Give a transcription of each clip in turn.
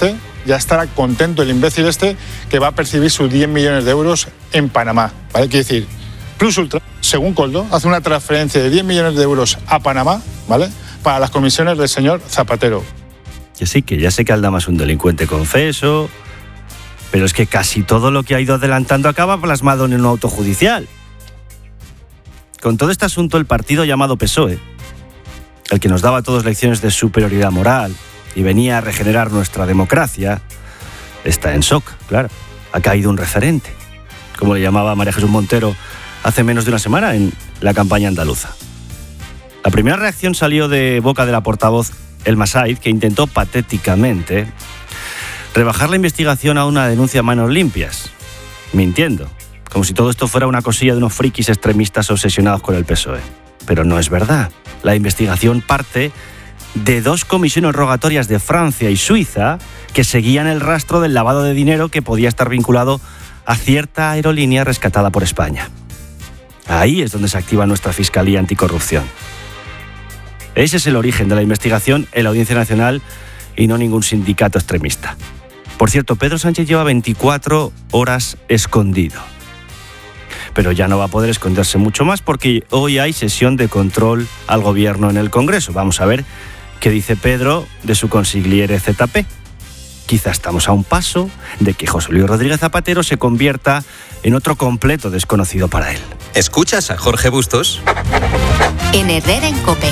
este, ya estará contento el imbécil este que va a percibir sus 10 millones de euros en Panamá, ¿vale? Quiere decir, Plus Ultra, según Koldo, hace una transferencia de 10 millones de euros a Panamá, ¿vale?, para las comisiones del señor Zapatero. Que sí, que ya sé que Aldama es un delincuente confeso, pero es que casi todo lo que ha ido adelantando acaba plasmado en un auto judicial. Con todo este asunto, el partido llamado PSOE, el que nos daba a todos lecciones de superioridad moral y venía a regenerar nuestra democracia, está en shock, claro. Ha caído un referente, como le llamaba María Jesús Montero hace menos de una semana en la campaña andaluza. La primera reacción salió de boca de la portavoz Elma Said, que intentó patéticamente rebajar la investigación a una denuncia a manos limpias, mintiendo, como si todo esto fuera una cosilla de unos frikis extremistas obsesionados con el PSOE. Pero no es verdad. La investigación parte de 2 comisiones rogatorias de Francia y Suiza que seguían el rastro del lavado de dinero que podía estar vinculado a cierta aerolínea rescatada por España. Ahí es donde se activa nuestra Fiscalía Anticorrupción. Ese es el origen de la investigación en la Audiencia Nacional y no ningún sindicato extremista. Por cierto, Pedro Sánchez lleva 24 horas escondido. Pero ya no va a poder esconderse mucho más porque hoy hay sesión de control al gobierno en el Congreso. Vamos a ver qué dice Pedro de su consigliere ZP. Quizá estamos a un paso de que José Luis Rodríguez Zapatero se convierta en otro completo desconocido para él. ¿Escuchas a Jorge Bustos? En Herrera en COPE.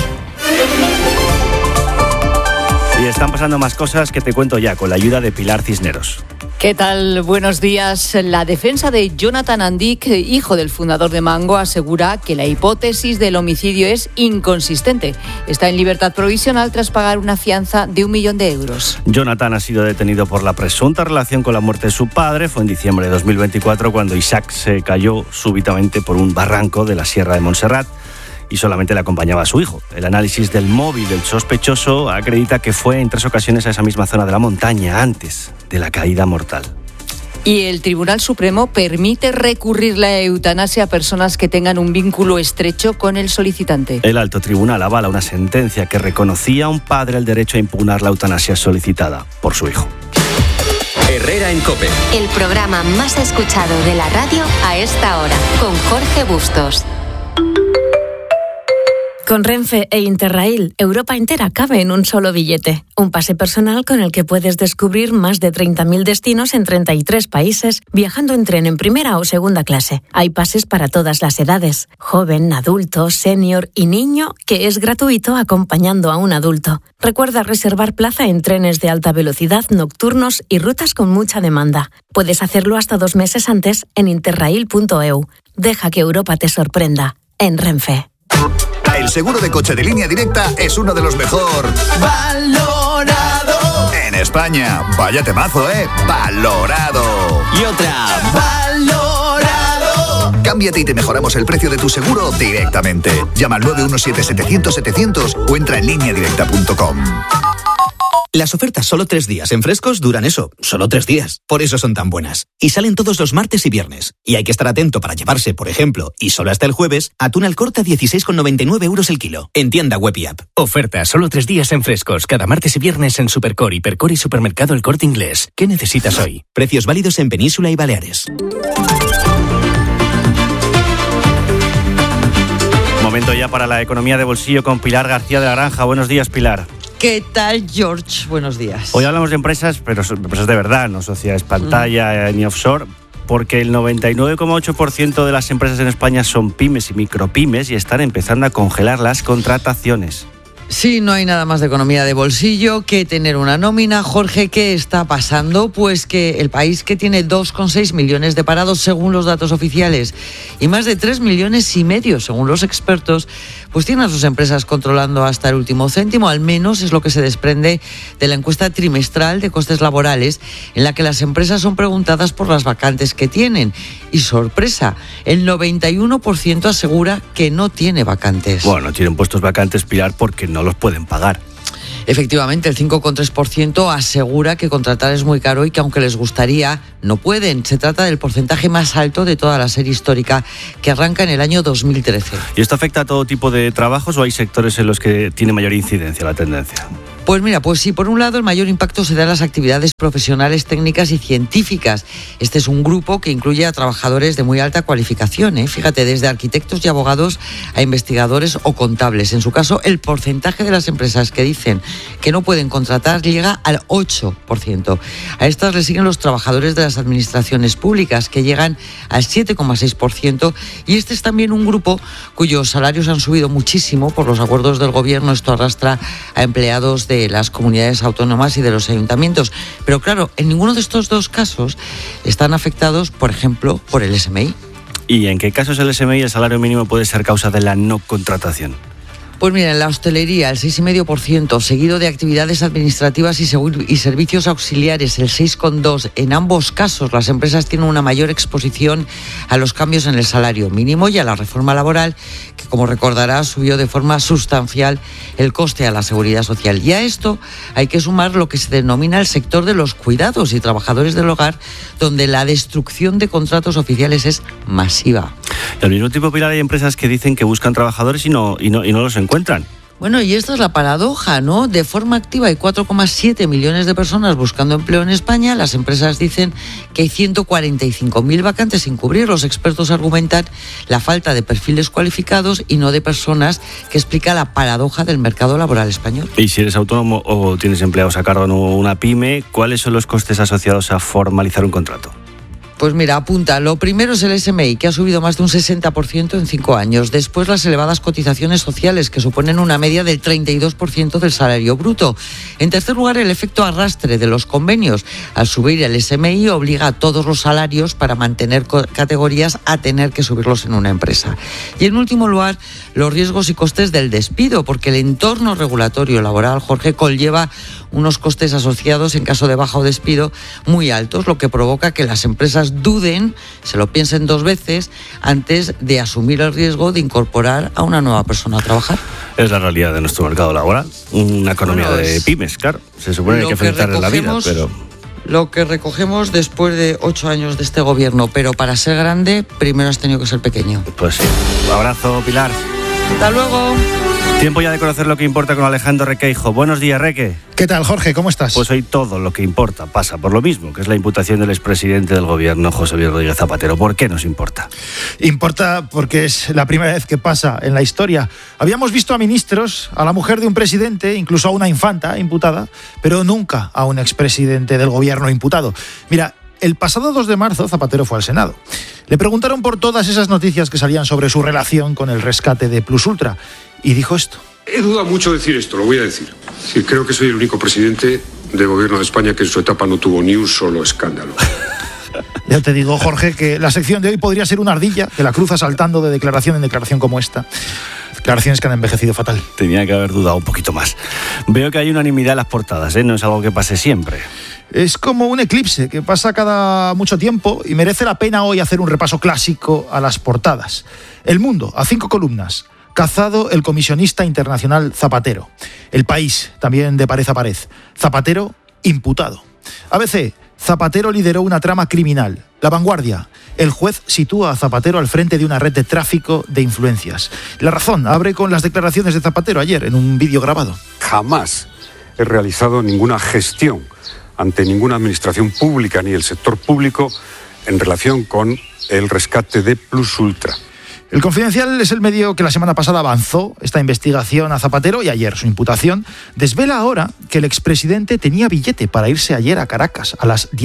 Y están pasando más cosas que te cuento ya, con la ayuda de Pilar Cisneros. ¿Qué tal? Buenos días. La defensa de Jonathan Andic, hijo del fundador de Mango, asegura que la hipótesis del homicidio es inconsistente. Está en libertad provisional tras pagar una fianza de 1 millón de euros. Jonathan ha sido detenido por la presunta relación con la muerte de su padre. Fue en diciembre de 2024 cuando Isaac se cayó súbitamente por un barranco de la Sierra de Montserrat y solamente le acompañaba a su hijo. El análisis del móvil del sospechoso acredita que fue en 3 ocasiones a esa misma zona de la montaña antes de la caída mortal. Y el Tribunal Supremo permite recurrir la eutanasia a personas que tengan un vínculo estrecho con el solicitante. El alto tribunal avala una sentencia que reconocía a un padre el derecho a impugnar la eutanasia solicitada por su hijo. Herrera en COPE. El programa más escuchado de la radio a esta hora, con Jorge Bustos. Con Renfe e Interrail, Europa entera cabe en un solo billete. Un pase personal con el que puedes descubrir más de 30.000 destinos en 33 países, viajando en tren en primera o segunda clase. Hay pases para todas las edades, joven, adulto, senior y niño, que es gratuito acompañando a un adulto. Recuerda reservar plaza en trenes de alta velocidad, nocturnos y rutas con mucha demanda. Puedes hacerlo hasta 2 meses antes en interrail.eu. Deja que Europa te sorprenda. En Renfe. El seguro de coche de Línea Directa es uno de los mejor valorado en España. Vaya temazo, valorado. Y otra, valorado. Cámbiate y te mejoramos el precio de tu seguro directamente. Llama al 917-700-700 o entra en lineadirecta.com. Las ofertas solo 3 días en Frescos duran eso, solo 3 días. Por eso son tan buenas. Y salen todos los martes y viernes. Y hay que estar atento para llevarse, por ejemplo, y solo hasta el jueves, atún al corte a 16,99 euros el kilo. En tienda web y app. Oferta solo 3 días en Frescos. Cada martes y viernes en Supercore, Hipercore y Supermercado El Corte Inglés. ¿Qué necesitas hoy? Precios válidos en Península y Baleares. Momento ya para la economía de bolsillo con Pilar García de la Granja. Buenos días, Pilar. ¿Qué tal, George? Buenos días. Hoy hablamos de empresas, pero empresas de verdad, no sociedades pantalla ni offshore, porque el 99,8% de las empresas en España son pymes y micropymes y están empezando a congelar las contrataciones. Sí, no hay nada más de economía de bolsillo que tener una nómina. Jorge, ¿qué está pasando? Pues que el país, que tiene 2,6 millones de parados según los datos oficiales y más de 3,5 millones según los expertos, pues tiene a sus empresas controlando hasta el último céntimo, al menos es lo que se desprende de la encuesta trimestral de costes laborales, en la que las empresas son preguntadas por las vacantes que tienen. Y sorpresa, el 91% asegura que no tiene vacantes. Bueno, tienen puestos vacantes, Pilar, porque no los pueden pagar. Efectivamente, el 5,3% asegura que contratar es muy caro y que aunque les gustaría, no pueden. Se trata del porcentaje más alto de toda la serie histórica, que arranca en el año 2013. ¿Y esto afecta a todo tipo de trabajos o hay sectores en los que tiene mayor incidencia la tendencia? Pues mira, pues sí, por un lado el mayor impacto se da en las actividades profesionales, técnicas y científicas. Este es un grupo que incluye a trabajadores de muy alta cualificación, fíjate, desde arquitectos y abogados a investigadores o contables. En su caso, el porcentaje de las empresas que dicen que no pueden contratar llega al 8%. A estas le siguen los trabajadores de las administraciones públicas, que llegan al 7,6%, y este es también un grupo cuyos salarios han subido muchísimo por los acuerdos del gobierno. Esto arrastra a empleados de las comunidades autónomas y de los ayuntamientos. Pero claro, en ninguno de estos dos casos están afectados, por ejemplo, por el SMI. ¿Y en qué casos el SMI, el salario mínimo, puede ser causa de la no contratación? Pues mira, en la hostelería el 6,5%, seguido de actividades administrativas y servicios auxiliares el 6,2%. En ambos casos las empresas tienen una mayor exposición a los cambios en el salario mínimo y a la reforma laboral, que como recordarás subió de forma sustancial el coste a la seguridad social. Y a esto hay que sumar lo que se denomina el sector de los cuidados y trabajadores del hogar, donde la destrucción de contratos oficiales es masiva. Y al mismo tiempo, Pilar, hay empresas que dicen que buscan trabajadores y no los encuentran. Bueno, y esta es la paradoja, ¿no? De forma activa hay 4,7 millones de personas buscando empleo en España. Las empresas dicen que hay 145.000 vacantes sin cubrir. Los expertos argumentan la falta de perfiles cualificados y no de personas, que explica la paradoja del mercado laboral español. Y si eres autónomo o tienes empleados a cargo en una pyme, ¿cuáles son los costes asociados a formalizar un contrato? Pues mira, apunta. Lo primero es el SMI, que ha subido más de un 60% en 5 años. Después, las elevadas cotizaciones sociales, que suponen una media del 32% del salario bruto. En tercer lugar, el efecto arrastre de los convenios. Al subir el SMI, obliga a todos los salarios para mantener categorías a tener que subirlos en una empresa. Y en último lugar, los riesgos y costes del despido, porque el entorno regulatorio laboral, Jorge, conlleva unos costes asociados en caso de baja o despido muy altos, lo que provoca que las empresas duden, se lo piensen 2 veces antes de asumir el riesgo de incorporar a una nueva persona a trabajar. Es la realidad de nuestro mercado laboral, una economía de pymes, claro. Se supone que hay que enfrentar en la vida, pero... Lo que recogemos después de 8 años de este gobierno, pero para ser grande, primero has tenido que ser pequeño. Pues sí. Un abrazo, Pilar. Hasta luego. Tiempo ya de conocer lo que importa con Alejandro Requeijo. Buenos días, Reque. ¿Qué tal, Jorge? ¿Cómo estás? Pues hoy todo lo que importa pasa por lo mismo, que es la imputación del expresidente del gobierno, José Luis Rodríguez Zapatero. ¿Por qué nos importa? Importa porque es la primera vez que pasa en la historia. Habíamos visto a ministros, a la mujer de un presidente, incluso a una infanta imputada, pero nunca a un expresidente del gobierno imputado. Mira, el pasado 2 de marzo Zapatero fue al Senado. Le preguntaron por todas esas noticias que salían sobre su relación con el rescate de Plus Ultra y dijo esto. He dudado mucho decir esto, lo voy a decir. Sí, creo que soy el único presidente del gobierno de España que en su etapa no tuvo ni un solo escándalo. Ya te digo, Jorge, que la sección de hoy podría ser una ardilla que la cruza saltando de declaración en declaración como esta. Declaraciones que han envejecido fatal. Tenía que haber dudado un poquito más. Veo que hay unanimidad en las portadas, no es algo que pase siempre. Es como un eclipse que pasa cada mucho tiempo y merece la pena hoy hacer un repaso clásico a las portadas. El Mundo, a 5 columnas. Cazado el comisionista internacional Zapatero. El País, también de pared a pared. Zapatero, imputado. ABC, Zapatero lideró una trama criminal. La Vanguardia, el juez sitúa a Zapatero al frente de una red de tráfico de influencias. La Razón abre con las declaraciones de Zapatero ayer en un vídeo grabado. Jamás he realizado ninguna gestión ante ninguna administración pública ni el sector público en relación con el rescate de Plus Ultra. El Confidencial es el medio que la semana pasada avanzó esta investigación a Zapatero y ayer su imputación desvela ahora que el expresidente tenía billete para irse ayer a Caracas a las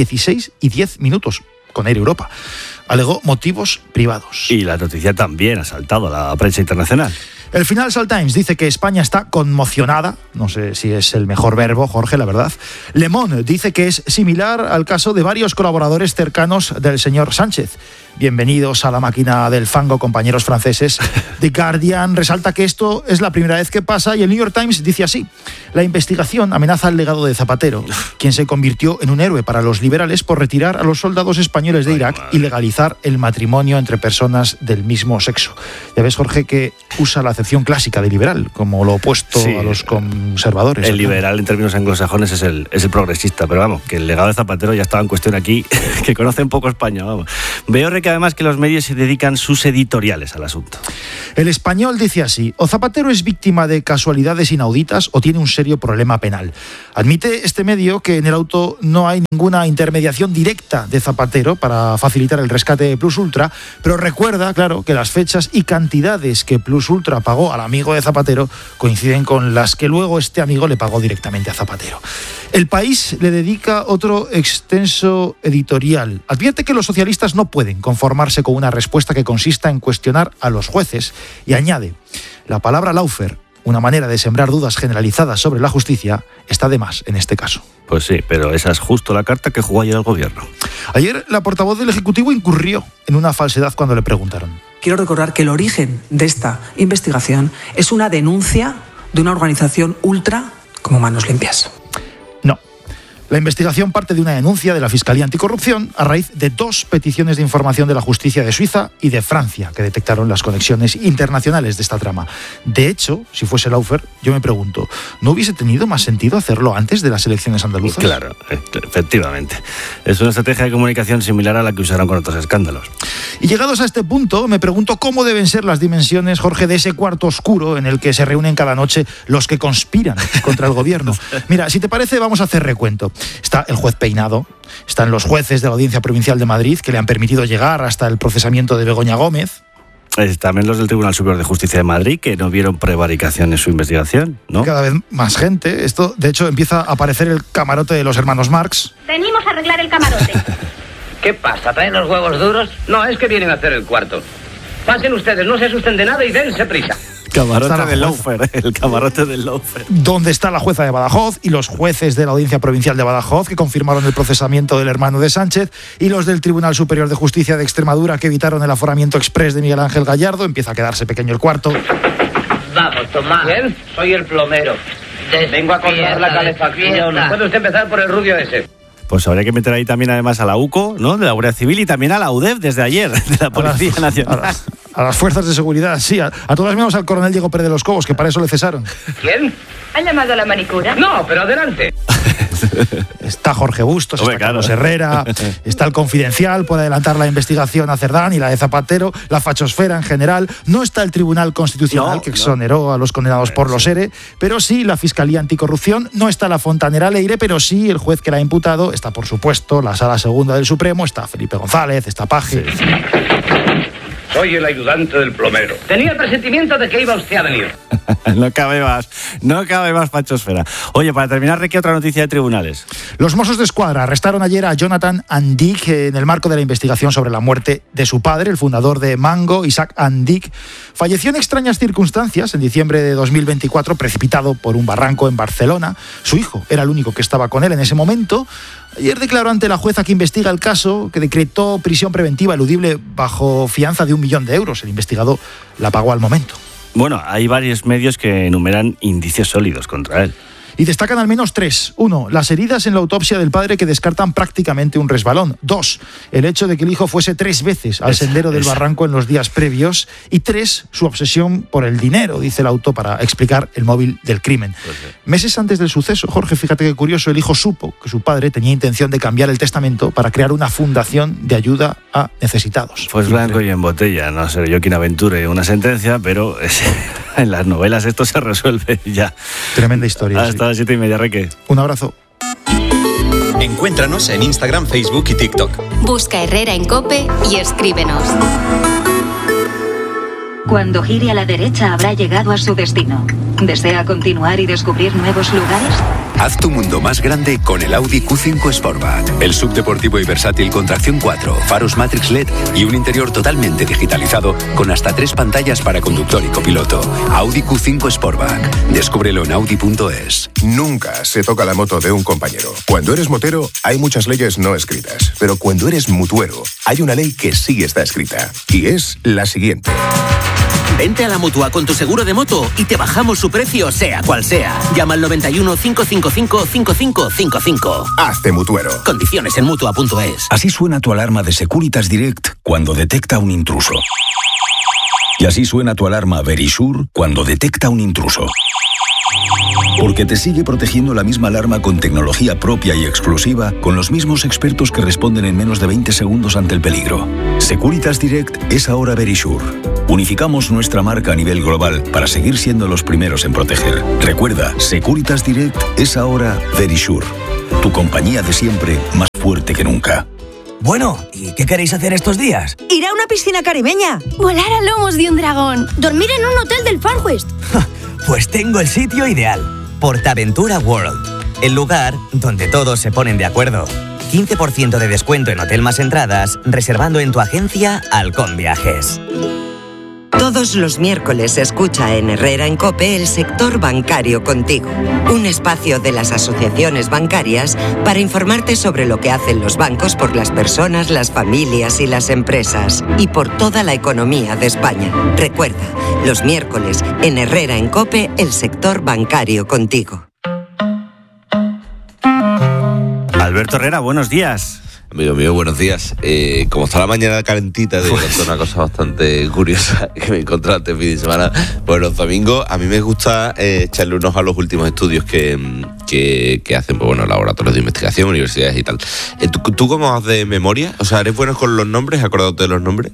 16:10 con Air Europa. Alegó motivos privados. Y la noticia también ha saltado a la prensa internacional. El Financial Times dice que España está conmocionada, no sé si es el mejor verbo, Jorge, la verdad. Le Monde dice que es similar al caso de varios colaboradores cercanos del señor Sánchez. Bienvenidos a la máquina del fango, compañeros franceses. The Guardian resalta que esto es la primera vez que pasa y el New York Times dice así. La investigación amenaza el legado de Zapatero, quien se convirtió en un héroe para los liberales por retirar a los soldados españoles de Irak y legalizar el matrimonio entre personas del mismo sexo. Ya ves, Jorge, que usa la acepción clásica de liberal, como lo opuesto a los conservadores. El liberal en términos anglosajones es el progresista, pero vamos, que el legado de Zapatero ya estaba en cuestión aquí, que conocen poco España, vamos. Veo que además que los medios se dedican sus editoriales al asunto. El Español dice así: o Zapatero es víctima de casualidades inauditas o tiene un serio problema penal. Admite este medio que en el auto no hay ninguna intermediación directa de Zapatero para facilitar el rescate de Plus Ultra, pero recuerda, claro, que las fechas y cantidades que Plus Ultra pagó al amigo de Zapatero coinciden con las que luego este amigo le pagó directamente a Zapatero. El País le dedica otro extenso editorial. Advierte que los socialistas no pueden conformarse con una respuesta que consista en cuestionar a los jueces y añade: la palabra lawfare, una manera de sembrar dudas generalizadas sobre la justicia, está de más en este caso. Pues sí, pero esa es justo la carta que jugó ayer el gobierno. Ayer la portavoz del Ejecutivo incurrió en una falsedad cuando le preguntaron. Quiero recordar que el origen de esta investigación es una denuncia de una organización ultra como Manos Limpias. No. La investigación parte de una denuncia de la Fiscalía Anticorrupción a raíz de 2 peticiones de información de la justicia de Suiza y de Francia que detectaron las conexiones internacionales de esta trama. De hecho, si fuese lawfare, yo me pregunto, ¿no hubiese tenido más sentido hacerlo antes de las elecciones andaluzas? Claro, efectivamente. Es una estrategia de comunicación similar a la que usaron con otros escándalos. Y llegados a este punto, me pregunto cómo deben ser las dimensiones, Jorge, de ese cuarto oscuro en el que se reúnen cada noche los que conspiran contra el gobierno. Mira, si te parece, vamos a hacer recuento. Está el juez Peinado, están los jueces de la Audiencia Provincial de Madrid, que le han permitido llegar hasta el procesamiento de Begoña Gómez. También los del Tribunal Superior de Justicia de Madrid, que no vieron prevaricación en su investigación, ¿no? Cada vez más gente. Esto, de hecho, empieza a aparecer el camarote de los hermanos Marx. Venimos a arreglar el camarote. ¿Qué pasa? ¿Traen los huevos duros? No, es que vienen a hacer el cuarto. Pasen ustedes, no se asusten de nada y dense prisa. Camarote del lawfare, el camarote del lawfare. Donde está la jueza de Badajoz y los jueces de la Audiencia Provincial de Badajoz, que confirmaron el procesamiento del hermano de Sánchez, y los del Tribunal Superior de Justicia de Extremadura, que evitaron el aforamiento exprés de Miguel Ángel Gallardo. Empieza a quedarse pequeño el cuarto. Vamos, Tomás. ¿Quién? Soy el plomero. Vengo a cortar la calefacción. ¿Puede usted empezar por el rubio ese? Pues habría que meter ahí también además a la UCO, ¿no?, de la Guardia Civil, y también a la UDEF desde ayer, de la Policía Nacional. A las fuerzas de seguridad, sí, a todas menos al coronel Diego Pérez de los Cobos, que para eso le cesaron. ¿Quién? ¿Han llamado a la manicura? No, pero adelante. Está Jorge Bustos, está Carlos Herrera, está el Confidencial, puede adelantar la investigación a Cerdán y la de Zapatero, la fachosfera en general. No está el Tribunal Constitucional, que exoneró a los condenados por los ERE, pero sí la Fiscalía Anticorrupción. No está la Fontanera Leire, pero sí el juez que la ha imputado. Está, por supuesto, la Sala Segunda del Supremo, está Felipe González, está Paje. Sí. Soy el ayudante del plomero. Tenía el presentimiento de que iba usted a venir. No cabe más pachosfera. Oye, para terminar, Requi, otra noticia de tribunales. Los Mossos de Escuadra arrestaron ayer a Jonathan Andik en el marco de la investigación sobre la muerte de su padre, el fundador de Mango, Isaac Andik. Falleció en extrañas circunstancias en diciembre de 2024, precipitado por un barranco en Barcelona. Su hijo era el único que estaba con él en ese momento. Ayer declaró ante la jueza que investiga el caso que decretó prisión preventiva eludible bajo fianza de 1 millón de euros. El investigado la pagó al momento. Bueno, hay varios medios que enumeran indicios sólidos contra él. Y destacan al menos 3. 1. Las heridas en la autopsia del padre que descartan prácticamente un resbalón. 2. El hecho de que el hijo fuese 3 veces al sendero del barranco en los días previos. Y 3. Su obsesión por el dinero, dice el auto, para explicar el móvil del crimen. Meses antes del suceso, Jorge, fíjate qué curioso, el hijo supo que su padre tenía intención de cambiar el testamento para crear una fundación de ayuda a necesitados. Pues blanco y en botella. No sé yo quien aventure una sentencia, pero en las novelas esto se resuelve ya. Tremenda historia. Hasta las 7:30, Reque. Un abrazo. Encuéntranos en Instagram, Facebook y TikTok. Busca Herrera en COPE y escríbenos. Cuando gire a la derecha habrá llegado a su destino. ¿Desea continuar y descubrir nuevos lugares? Haz tu mundo más grande con el Audi Q5 Sportback. El subdeportivo y versátil con tracción 4, faros Matrix LED y un interior totalmente digitalizado con hasta 3 pantallas para conductor y copiloto. Audi Q5 Sportback. Descúbrelo en Audi.es. Nunca se toca la moto de un compañero. Cuando eres motero hay muchas leyes no escritas, pero cuando eres mutuero hay una ley que sí está escrita y es la siguiente. Vente a la Mutua con tu seguro de moto y te bajamos su precio, sea cual sea. Llama al 91 555 5555. Hazte mutuero. Condiciones en Mutua.es. Así suena tu alarma de Securitas Direct cuando detecta un intruso. Y así suena tu alarma Verisure cuando detecta un intruso. Porque te sigue protegiendo la misma alarma con tecnología propia y exclusiva, con los mismos expertos que responden en menos de 20 segundos ante el peligro. Securitas Direct es ahora Verisure. Unificamos nuestra marca a nivel global para seguir siendo los primeros en proteger. Recuerda, Securitas Direct es ahora Verisure. Tu compañía de siempre, más fuerte que nunca. Bueno, ¿y qué queréis hacer estos días? Ir a una piscina caribeña. Volar a lomos de un dragón. Dormir en un hotel del Far West. Pues tengo el sitio ideal. PortAventura World. El lugar donde todos se ponen de acuerdo. 15% de descuento en hotel más entradas, reservando en tu agencia Halcón Viajes. Todos los miércoles se escucha en Herrera en COPE el sector bancario contigo. Un espacio de las asociaciones bancarias para informarte sobre lo que hacen los bancos por las personas, las familias y las empresas. Y por toda la economía de España. Recuerda, los miércoles en Herrera en COPE el sector bancario contigo. Alberto Herrera, buenos días. Amigo mío, buenos días. Como está la mañana calentita, te contar una cosa bastante curiosa que me encontré este fin de semana. Pues los domingos a mí me gusta echarle un ojo a los últimos estudios que hacen, pues bueno, laboratorios de investigación, universidades y tal. ¿Tú cómo vas de memoria? O sea, ¿eres bueno con los nombres? ¿Acordándote de los nombres?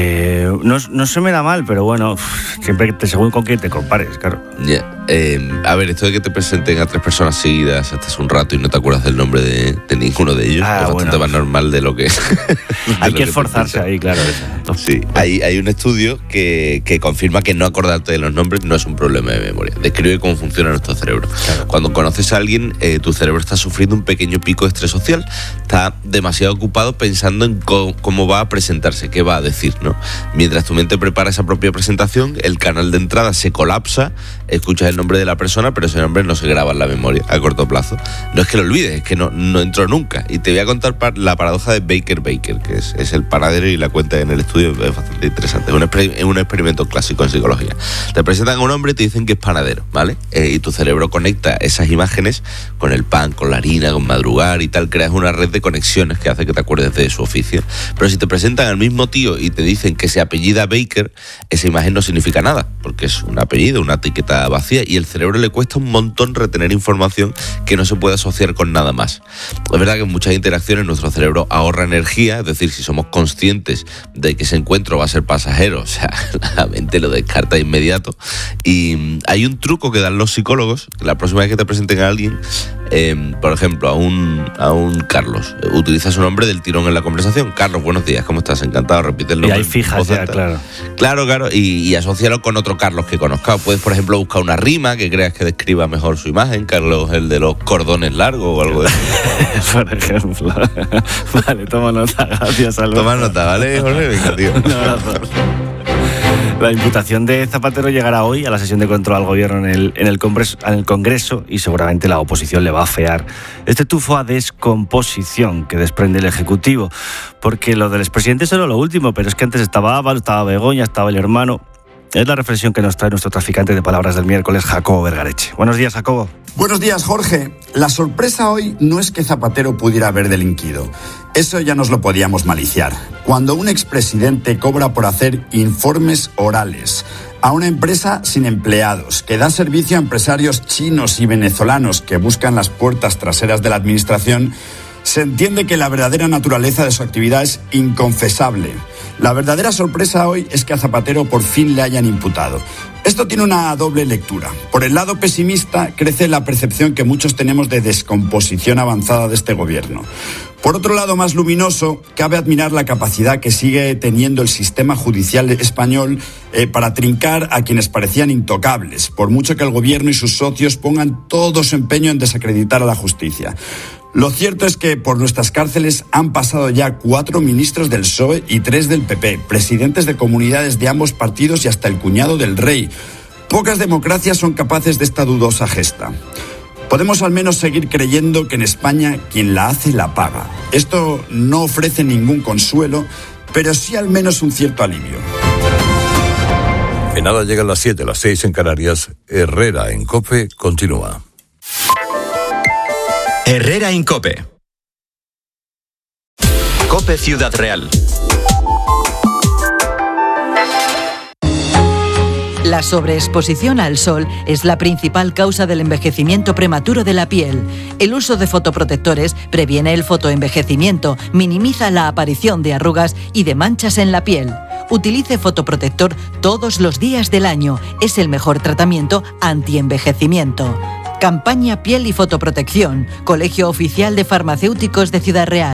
No se me da mal, pero bueno, siempre según con quién te compares, claro. Yeah. A ver, esto de que te presenten a 3 personas seguidas hasta hace un rato y no te acuerdas del nombre de ninguno de ellos, es bastante más normal de lo que... Hay que esforzarse ahí, claro. Sí, hay un estudio que confirma que no acordarte de los nombres no es un problema de memoria. Describe cómo funciona nuestro cerebro. Claro. Cuando conoces a alguien, tu cerebro está sufriendo un pequeño pico de estrés social. Está demasiado ocupado pensando en cómo va a presentarse, qué va a decir, ¿no? Mientras tu mente prepara esa propia presentación, el canal de entrada se colapsa, escuchas el nombre de la persona, pero ese nombre no se graba en la memoria a corto plazo. No es que lo olvides, es que no entró nunca. Y te voy a contar la paradoja de Baker, que es el panadero, y la cuenta en el estudio es bastante interesante. Es un experimento clásico en psicología. Te presentan a un hombre y te dicen que es panadero, ¿vale? Y tu cerebro conecta esas imágenes con el pan, con la harina, con madrugar y tal. Creas una red de conexiones que hace que te acuerdes de su oficio. Pero si te presentan al mismo tío y te dicen que se apellida Baker, esa imagen no significa nada, porque es un apellido, una etiqueta vacía, y el cerebro le cuesta un montón retener información que no se puede asociar con nada más. Es verdad que en muchas interacciones nuestro cerebro ahorra energía, es decir, si somos conscientes de que ese encuentro va a ser pasajero, o sea, la mente lo descarta de inmediato. Y hay un truco que dan los psicólogos, que la próxima vez que te presenten a alguien, por ejemplo, a un Carlos, utiliza su nombre del tirón en la conversación. Carlos, buenos días, ¿cómo estás? Encantado, repite el nombre. Y ahí fijas ya, claro. Claro, y asócialo con otro Carlos que conozcas. Puedes, por ejemplo, buscar una rima que creas que describa mejor su imagen. Carlos, el de los cordones largos o algo de eso. Por ejemplo. Vale, toma nota, gracias, Alberto. Toma nota, ¿vale, Jorge? Venga, tío. Un abrazo. La imputación de Zapatero llegará hoy a la sesión de control al gobierno en el Congreso y seguramente la oposición le va a afear este tufo a descomposición que desprende el Ejecutivo. Porque lo del expresidente es solo lo último, pero es que antes estaba Ábalos, estaba Begoña, estaba el hermano. Es la reflexión que nos trae nuestro traficante de palabras del miércoles, Jacobo Vergareche. Buenos días, Jacobo. Buenos días, Jorge. La sorpresa hoy no es que Zapatero pudiera haber delinquido. Eso ya nos lo podíamos maliciar. Cuando un expresidente cobra por hacer informes orales a una empresa sin empleados, que da servicio a empresarios chinos y venezolanos que buscan las puertas traseras de la administración, se entiende que la verdadera naturaleza de su actividad es inconfesable. La verdadera sorpresa hoy es que a Zapatero por fin le hayan imputado. Esto tiene una doble lectura. Por el lado pesimista, crece la percepción que muchos tenemos de descomposición avanzada de este gobierno. Por otro lado, más luminoso, cabe admirar la capacidad que sigue teniendo el sistema judicial español para trincar a quienes parecían intocables, por mucho que el gobierno y sus socios pongan todo su empeño en desacreditar a la justicia. Lo cierto es que por nuestras cárceles han pasado ya 4 ministros del PSOE y 3 del PP, presidentes de comunidades de ambos partidos y hasta el cuñado del rey. Pocas democracias son capaces de esta dudosa gesta. Podemos al menos seguir creyendo que en España quien la hace la paga. Esto no ofrece ningún consuelo, pero sí al menos un cierto alivio. En nada llegan las 7, las 6 en Canarias. Herrera en COPE continúa. Herrera en COPE. COPE Ciudad Real. La sobreexposición al sol es la principal causa del envejecimiento prematuro de la piel. El uso de fotoprotectores previene el fotoenvejecimiento, minimiza la aparición de arrugas y de manchas en la piel. Utilice fotoprotector todos los días del año. Es el mejor tratamiento antienvejecimiento. Campaña Piel y Fotoprotección. Colegio Oficial de Farmacéuticos de Ciudad Real.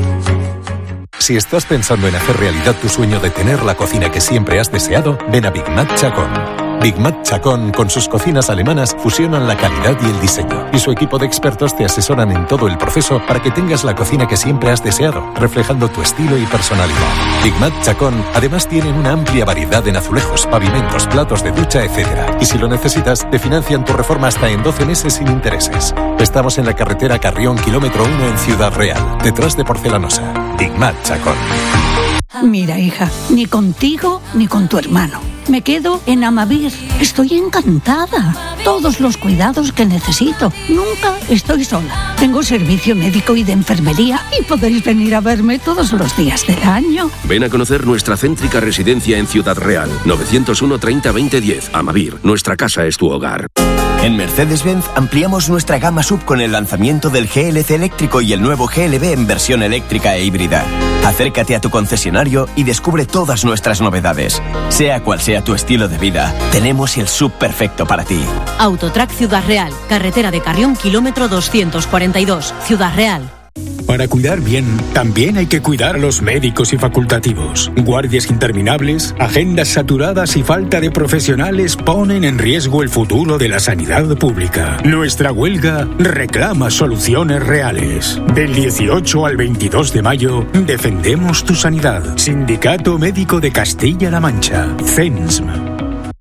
Si estás pensando en hacer realidad tu sueño de tener la cocina que siempre has deseado, ven a Big Mac Chacón. Big Mac Chacón, con sus cocinas alemanas, fusionan la calidad y el diseño. Y su equipo de expertos te asesoran en todo el proceso para que tengas la cocina que siempre has deseado, reflejando tu estilo y personalidad. Big Mac Chacón además tienen una amplia variedad en azulejos, pavimentos, platos de ducha, etc. Y si lo necesitas, te financian tu reforma hasta en 12 meses sin intereses. Estamos en la carretera Carrión, kilómetro 1 en Ciudad Real, detrás de Porcelanosa. Big Mac Chacón. Mira, hija, ni contigo ni con tu hermano. Me quedo en Amavir. Estoy encantada. Todos los cuidados que necesito. Nunca estoy sola. Tengo servicio médico y de enfermería y podéis venir a verme todos los días del año. Ven a conocer nuestra céntrica residencia en Ciudad Real. 901 30 20 10. Amavir. Nuestra casa es tu hogar. En Mercedes-Benz ampliamos nuestra gama SUV con el lanzamiento del GLC eléctrico y el nuevo GLB en versión eléctrica e híbrida. Acércate a tu concesionario y descubre todas nuestras novedades. Sea cual sea tu estilo de vida, tenemos el SUV perfecto para ti. Autotrack Ciudad Real, carretera de Carrión, kilómetro 242, Ciudad Real. Para cuidar bien, también hay que cuidar a los médicos y facultativos. Guardias interminables, agendas saturadas y falta de profesionales ponen en riesgo el futuro de la sanidad pública. Nuestra huelga reclama soluciones reales. Del 18 al 22 de mayo, defendemos tu sanidad. Sindicato Médico de Castilla-La Mancha, CENSM.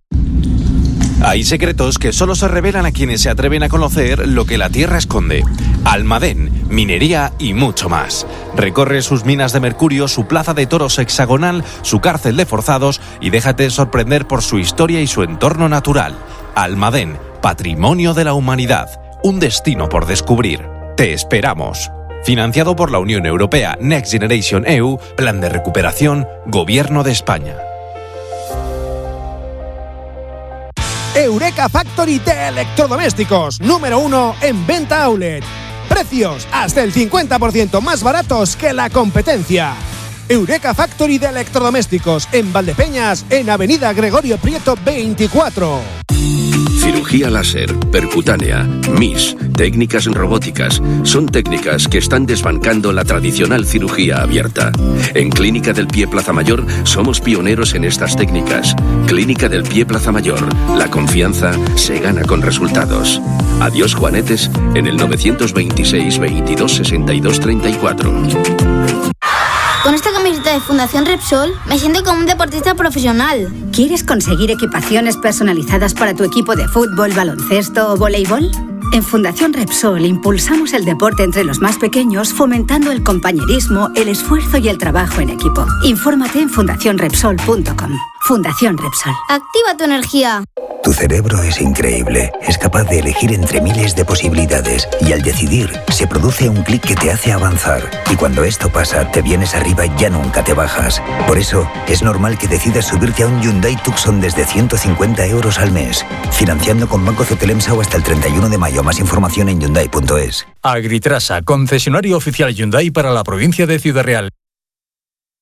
Hay secretos que solo se revelan a quienes se atreven a conocer lo que la tierra esconde. Almadén, minería y mucho más. Recorre sus minas de mercurio, su plaza de toros hexagonal, su cárcel de forzados y déjate sorprender por su historia y su entorno natural. Almadén, patrimonio de la humanidad. Un destino por descubrir. Te esperamos. Financiado por la Unión Europea, Next Generation EU, Plan de Recuperación, Gobierno de España. Eureka Factory de electrodomésticos, número 1 en venta outlet. Precios hasta el 50% más baratos que la competencia. Eureka Factory de electrodomésticos en Valdepeñas, en Avenida Gregorio Prieto 24. Cirugía láser, percutánea, MIS, técnicas robóticas, son técnicas que están desbancando la tradicional cirugía abierta. En Clínica del Pie Plaza Mayor somos pioneros en estas técnicas. Clínica del Pie Plaza Mayor, la confianza se gana con resultados. Adiós juanetes en el 926 22 62 34. Con esta camiseta de Fundación Repsol me siento como un deportista profesional. ¿Quieres conseguir equipaciones personalizadas para tu equipo de fútbol, baloncesto o voleibol? En Fundación Repsol impulsamos el deporte entre los más pequeños, fomentando el compañerismo, el esfuerzo y el trabajo en equipo. Infórmate en fundacionrepsol.com. Fundación Repsol. Activa tu energía. Tu cerebro es increíble. Es capaz de elegir entre miles de posibilidades y al decidir se produce un clic que te hace avanzar. Y cuando esto pasa, te vienes arriba y ya nunca te bajas. Por eso, es normal que decidas subirte a un Hyundai Tucson desde 150 euros al mes. Financiando con Banco Cetelemsa o hasta el 31 de mayo. Más información en Hyundai.es. Agritrasa, concesionario oficial Hyundai para la provincia de Ciudad Real.